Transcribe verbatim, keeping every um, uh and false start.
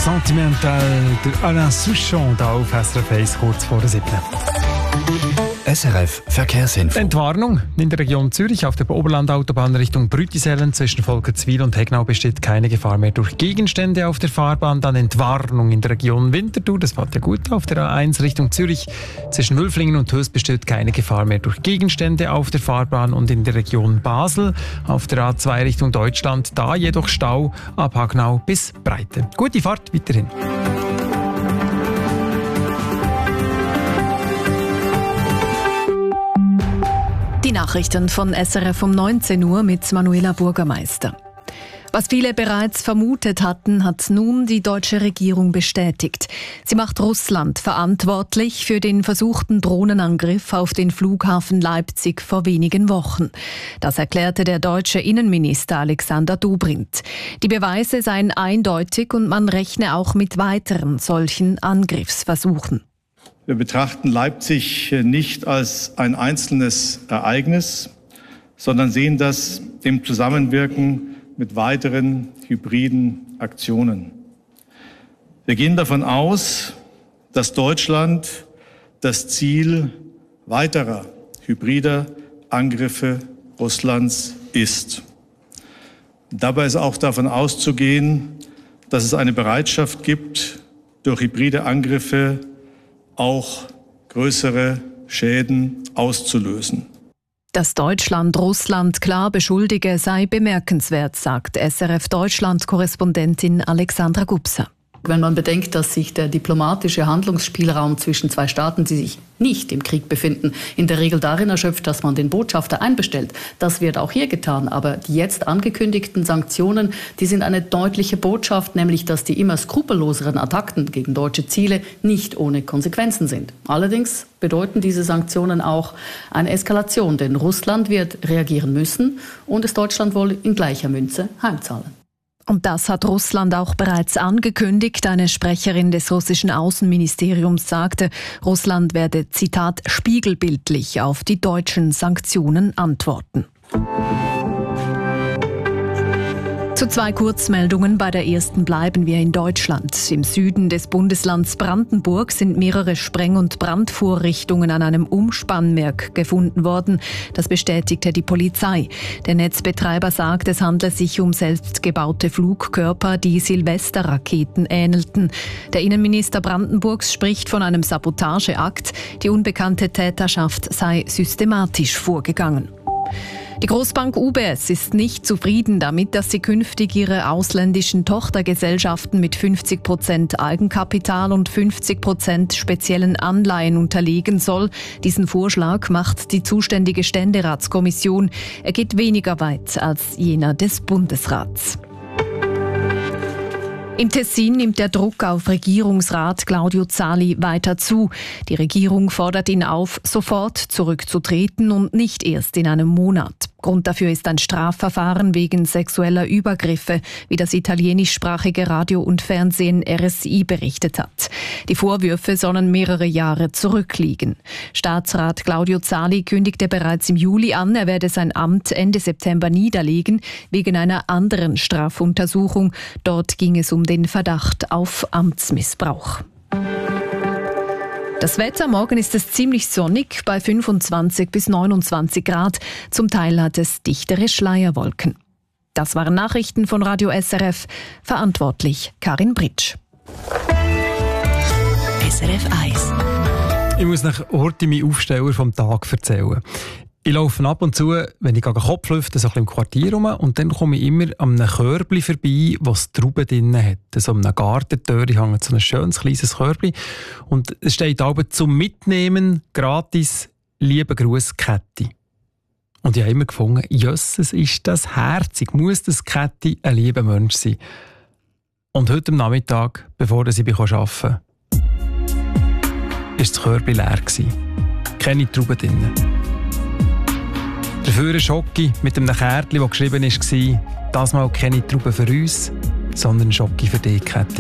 Sentimental de Alain Souchon da auf S R F eins kurz vor der siebten. S R F Verkehrsinfo. Entwarnung. In der Region Zürich auf der Oberlandautobahn Richtung Brütisellen zwischen Volkertswil und Hegnau besteht keine Gefahr mehr durch Gegenstände auf der Fahrbahn. Dann Entwarnung in der Region Winterthur. Das fährt ja gut auf der A eins Richtung Zürich. Zwischen Wülflingen und Höss besteht keine Gefahr mehr durch Gegenstände auf der Fahrbahn. Und in der Region Basel auf der A zwei Richtung Deutschland. Da jedoch Stau ab Hagnau bis Breite. Gute Fahrt weiterhin. Die Nachrichten von S R F um neunzehn Uhr mit Manuela Bürgermeister. Was viele bereits vermutet hatten, hat nun die deutsche Regierung bestätigt. Sie macht Russland verantwortlich für den versuchten Drohnenangriff auf den Flughafen Leipzig vor wenigen Wochen. Das erklärte der deutsche Innenminister Alexander Dobrindt. Die Beweise seien eindeutig und man rechne auch mit weiteren solchen Angriffsversuchen. Wir betrachten Leipzig nicht als ein einzelnes Ereignis, sondern sehen das im Zusammenwirken mit weiteren hybriden Aktionen. Wir gehen davon aus, dass Deutschland das Ziel weiterer hybrider Angriffe Russlands ist. Dabei ist auch davon auszugehen, dass es eine Bereitschaft gibt, durch hybride Angriffe auch größere Schäden auszulösen. Dass Deutschland Russland klar beschuldige, sei bemerkenswert, sagt S R F-Deutschland-Korrespondentin Alexandra Gubser. Wenn man bedenkt, dass sich der diplomatische Handlungsspielraum zwischen zwei Staaten, die sich nicht im Krieg befinden, in der Regel darin erschöpft, dass man den Botschafter einbestellt. Das wird auch hier getan. Aber die jetzt angekündigten Sanktionen, die sind eine deutliche Botschaft, nämlich dass die immer skrupelloseren Attacken gegen deutsche Ziele nicht ohne Konsequenzen sind. Allerdings bedeuten diese Sanktionen auch eine Eskalation, denn Russland wird reagieren müssen und es Deutschland wohl in gleicher Münze heimzahlen. Und das hat Russland auch bereits angekündigt. Eine Sprecherin des russischen Außenministeriums sagte, Russland werde, Zitat, spiegelbildlich auf die deutschen Sanktionen antworten. Zu zwei Kurzmeldungen. Bei der ersten bleiben wir in Deutschland. Im Süden des Bundeslands Brandenburg sind mehrere Spreng- und Brandvorrichtungen an einem Umspannwerk gefunden worden. Das bestätigte die Polizei. Der Netzbetreiber sagt, es handle sich um selbstgebaute Flugkörper, die Silvesterraketen ähnelten. Der Innenminister Brandenburgs spricht von einem Sabotageakt. Die unbekannte Täterschaft sei systematisch vorgegangen. Die Großbank U B S ist nicht zufrieden damit, dass sie künftig ihre ausländischen Tochtergesellschaften mit fünfzig Prozent Eigenkapital und fünfzig Prozent speziellen Anleihen unterlegen soll. Diesen Vorschlag macht die zuständige Ständeratskommission. Er geht weniger weit als jener des Bundesrats. Im Tessin nimmt der Druck auf Regierungsrat Claudio Zali weiter zu. Die Regierung fordert ihn auf, sofort zurückzutreten und nicht erst in einem Monat. Grund dafür ist ein Strafverfahren wegen sexueller Übergriffe, wie das italienischsprachige Radio und Fernsehen R S I berichtet hat. Die Vorwürfe sollen mehrere Jahre zurückliegen. Staatsrat Claudio Zali kündigte bereits im Juli an, er werde sein Amt Ende September niederlegen, wegen einer anderen Strafuntersuchung. Dort ging es um den Verdacht auf Amtsmissbrauch. Das Wetter, morgen ist es ziemlich sonnig bei fünfundzwanzig bis neunundzwanzig Grad. Zum Teil hat es dichtere Schleierwolken. Das waren Nachrichten von Radio S R F. Verantwortlich Karin Britsch. S R F eins. Ich muss euch heute meinen Aufsteller vom Tag erzählen. Ich laufe ab und zu, wenn ich gegen den Kopf lüfte, so ein bisschen im Quartier rum und dann komme ich immer an einem Körbchen vorbei, das Trauben drin hat. So an einer Gartentür hängt so ein schönes kleines Körbchen und es steht aber zum Mitnehmen gratis «Liebe Gruß, Käthi». Und ich habe immer gefunden, «Jösses, ist das herzig, muss das Käthi ein lieber Mensch sein». Und heute am Nachmittag, bevor ich arbeiten konnte, war das Körbchen leer. Keine Trauben drin. Dafür ein Schocki mit einem Kärtchen, das geschrieben war, das mal keine Trauben für uns, sondern ein Schocki für dich, Käthi.